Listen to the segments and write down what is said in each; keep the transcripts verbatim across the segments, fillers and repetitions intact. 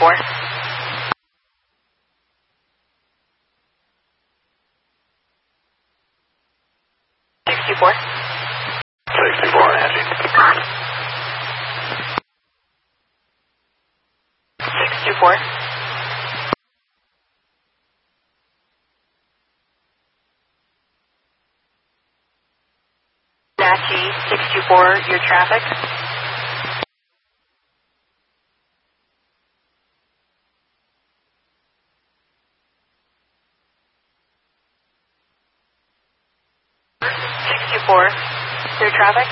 four. sixty-four. sixty-four, Angie. sixty-four. Nachi, sixty-four, your traffic. sixty-four, your traffic.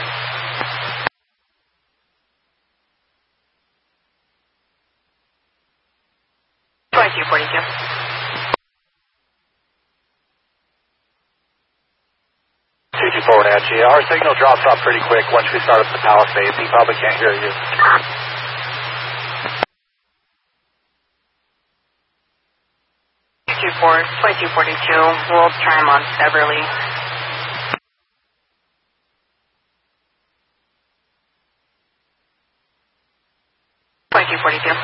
twenty-two forty-two. two two four, Nachi. Our signal drops off pretty quick once we start up the Palisades. He probably can't hear you. two two four, twenty-two forty-two, we'll try him on Beverly. twenty-two forty-two.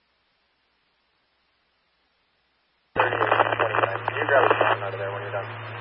Can you grab a time out of there when you're done?